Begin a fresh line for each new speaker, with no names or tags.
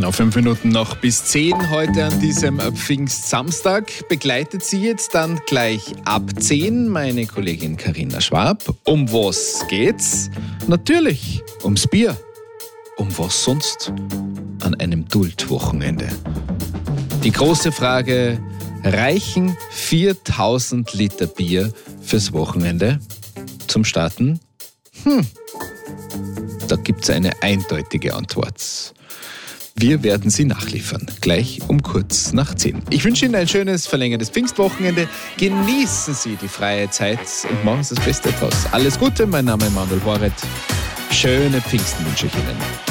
Genau, 5 Minuten noch bis 10 heute an diesem Pfingstsamstag. Begleitet Sie jetzt dann gleich ab 10 meine Kollegin Carina Schwab. Um was geht's? Natürlich ums Bier. Um was sonst an einem Duld-Wochenende? Die große Frage, reichen 4000 Liter Bier fürs Wochenende zum Starten? Da gibt's eine eindeutige Antwort. Wir werden sie nachliefern, gleich um kurz nach 10. Ich wünsche Ihnen ein schönes, verlängertes Pfingstwochenende. Genießen Sie die freie Zeit und machen Sie das Beste draus. Alles Gute, mein Name ist Manuel Horet. Schöne Pfingsten wünsche ich Ihnen.